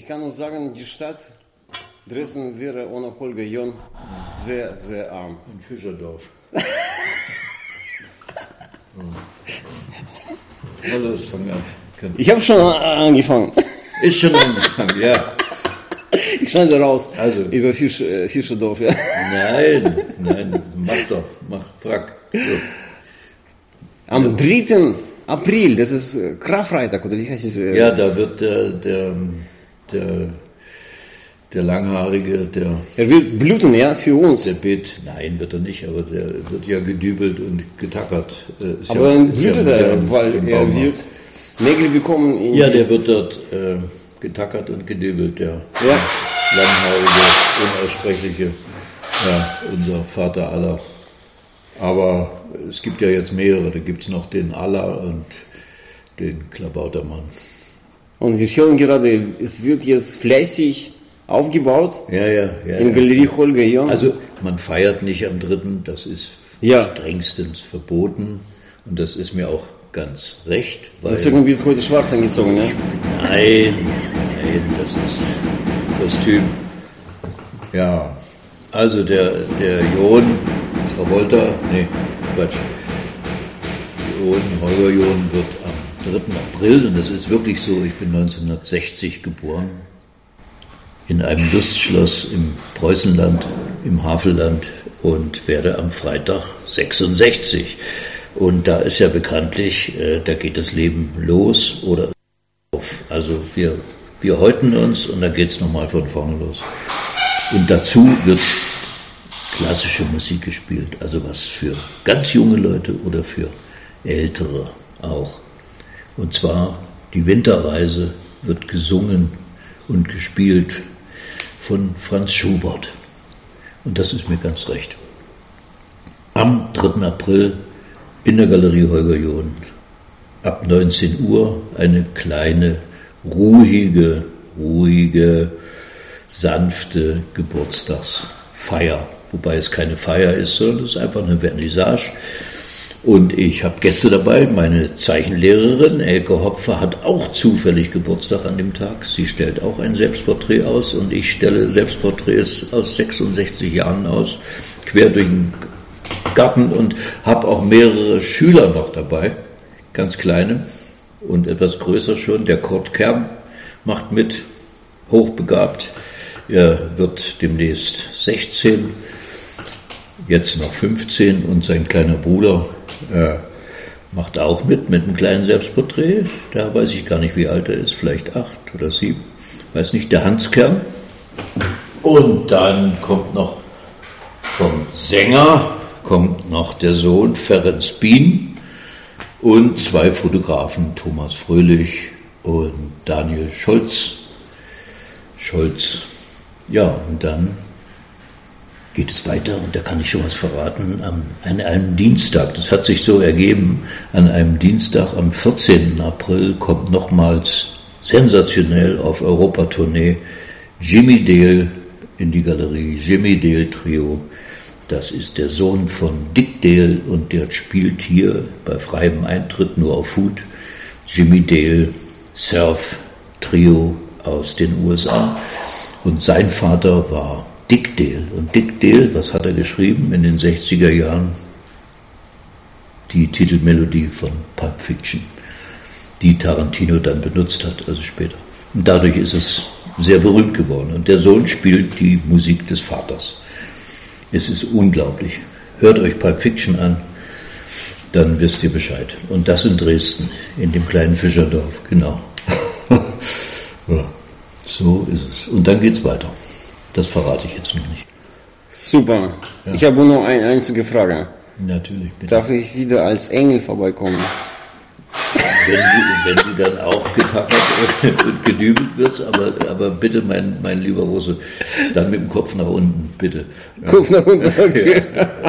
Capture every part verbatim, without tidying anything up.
Ich kann nur sagen, die Stadt Dresden wäre ohne Holger John sehr, sehr arm. In Fischerdorf. Alles fangen an. Ich habe schon angefangen. Ist schon angefangen, ja. Ich schneide raus. Also. Über Fisch, äh, Fischerdorf, ja. Nein, nein, mach doch, mach, frag. So. Am ja. dritten April, das ist Karfreitag, oder wie heißt es? Ja, da wird der, der, der, der Langhaarige, der... Er wird bluten, ja, für uns. Der Bet, nein, wird er nicht, aber der wird ja gedübelt und getackert. Ist aber ja, dann blutet ja, er, weil er wird Nägel bekommen. In ja, der wird dort äh, getackert und gedübelt, der ja. Langhaarige, unaussprechliche, ja, unser Vater aller. Aber es gibt ja jetzt mehrere, da gibt es noch den Allah und den Klabautermann. Und wir hören gerade, es wird jetzt fleißig aufgebaut. Ja, ja, ja. In ja. Galerie Holger John. Also man feiert nicht am dritten, das ist ja. strengstens verboten. Und das ist mir auch ganz recht. Weil Deswegen wird heute schwarz angezogen, ne? Nein, nein, das ist Kostüm. Ja, also der, der John Travolta, nee, Quatsch. John, Holger John wird am dritten April, und das ist wirklich so, ich bin neunzehnhundertsechzig geboren, in einem Lustschloss im Preußenland, im Havelland, und werde am Freitag sechsundsechzig. Und da ist ja bekanntlich, äh, da geht das Leben los oder auf. Also wir, wir häuten uns und da geht es nochmal von vorne los. Und dazu wird klassische Musik gespielt, also was für ganz junge Leute oder für ältere auch. Und zwar die Winterreise wird gesungen und gespielt von Franz Schubert. Und das ist mir ganz recht. Am dritten April in der Galerie Holger John ab neunzehn Uhr eine kleine, ruhige, ruhige, sanfte Geburtstagsfeier. Wobei es keine Feier ist, sondern es ist einfach eine Vernissage. Und ich habe Gäste dabei. Meine Zeichenlehrerin Elke Hopfer hat auch zufällig Geburtstag an dem Tag. Sie stellt auch ein Selbstporträt aus und ich stelle Selbstporträts aus sechsundsechzig Jahren aus, quer durch den Garten, und habe auch mehrere Schüler noch dabei, ganz kleine und etwas größer schon. Der Kurt Kern macht mit, hochbegabt. Er wird demnächst sechzehn, jetzt noch fünfzehn, und sein kleiner Bruder äh, macht auch mit, mit einem kleinen Selbstporträt. Da weiß ich gar nicht, wie alt er ist, vielleicht acht oder sieben, weiß nicht, der Hans Kern. Und dann kommt noch vom Sänger, kommt noch der Sohn Ferenc Bien und zwei Fotografen, Thomas Fröhlich und Daniel Scholz. Scholz. Ja, und dann geht es weiter, und da kann ich schon was verraten, an einem Dienstag, das hat sich so ergeben, an einem Dienstag am vierzehnten April kommt nochmals sensationell auf Europatournee Jimmy Dale in die Galerie, Jimmy Dale Trio. Das ist der Sohn von Dick Dale, und der spielt hier bei freiem Eintritt nur auf Hut Jimmy Dale Surf Trio aus den U S A. Und sein Vater war Dick Dale. Und Dick Dale, was hat er geschrieben in den sechziger Jahren? Die Titelmelodie von Pulp Fiction, die Tarantino dann benutzt hat, also später. Und dadurch ist es sehr berühmt geworden. Und der Sohn spielt die Musik des Vaters. Es ist unglaublich. Hört euch Pulp Fiction an, dann wisst ihr Bescheid. Und das in Dresden, in dem kleinen Fischerdorf, genau. Ja, so ist es. Und dann geht's weiter. Das verrate ich jetzt noch nicht. Super. Ja. Ich habe nur eine einzige Frage. Natürlich, bitte. Darf ich wieder als Engel vorbeikommen? Wenn die, wenn die dann auch getackert und gedübelt wird, aber, aber bitte, mein, mein lieber Russe, dann mit dem Kopf nach unten, bitte. Ja. Kopf nach unten, okay.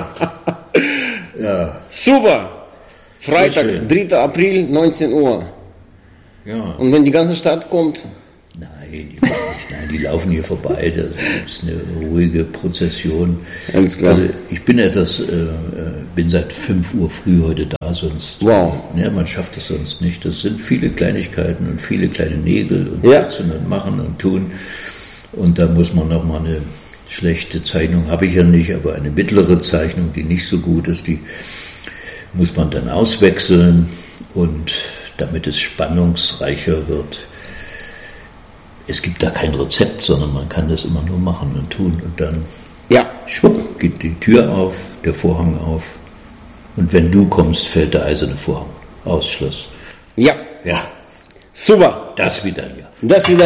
Ja. Super. Freitag, dritter April, neunzehn Uhr. Ja. Und wenn die ganze Stadt kommt? Nein, die kommt nicht. Nein, die laufen hier vorbei, da gibt es eine ruhige Prozession. Alles klar. Also ich bin etwas, äh, bin seit fünf Uhr früh heute da, sonst, wow. Ja, man schafft es sonst nicht. Das sind viele Kleinigkeiten und viele kleine Nägel und ja. putzen und machen und tun. Und da muss man noch mal eine schlechte Zeichnung, habe ich ja nicht, aber eine mittlere Zeichnung, die nicht so gut ist, die muss man dann auswechseln und damit es spannungsreicher wird. Es gibt da kein Rezept, sondern man kann das immer nur machen und tun und dann ja. schwupp, geht die Tür auf, der Vorhang auf und wenn du kommst, fällt der eiserne Vorhang. Ausschluss. Ja. Ja. Super. Das wieder, ja. Das wieder.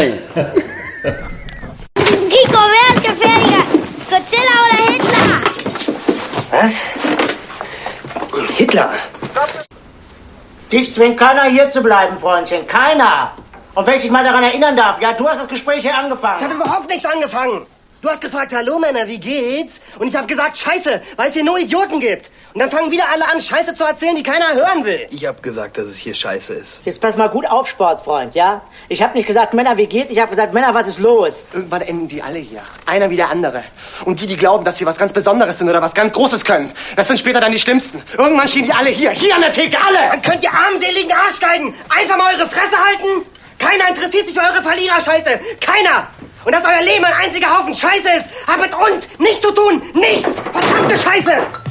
Kiko, wer ist gefährlicher? Godzilla oder Hitler? Was? Hitler? Dich zwingt keiner hier zu bleiben, Freundchen. Keiner. Und wenn ich dich mal daran erinnern darf, ja, du hast das Gespräch hier angefangen. Ich habe überhaupt nichts angefangen. Du hast gefragt, hallo Männer, wie geht's? Und ich habe gesagt, scheiße, weil es hier nur Idioten gibt. Und dann fangen wieder alle an, Scheiße zu erzählen, die keiner hören will. Ich habe gesagt, dass es hier scheiße ist. Jetzt pass mal gut auf, Sportfreund, ja? Ich habe nicht gesagt, Männer, wie geht's? Ich habe gesagt, Männer, was ist los? Irgendwann enden die alle hier. Einer wie der andere. Und die, die glauben, dass sie was ganz Besonderes sind oder was ganz Großes können, das sind später dann die Schlimmsten. Irgendwann stehen die alle hier, hier an der Theke, alle! Dann könnt ihr armseligen Arschgeigen einfach mal eure Fresse halten? Keiner interessiert sich für eure Verliererscheiße. Keiner! Und dass euer Leben ein einziger Haufen Scheiße ist, hat mit uns nichts zu tun. Nichts! Verdammte Scheiße!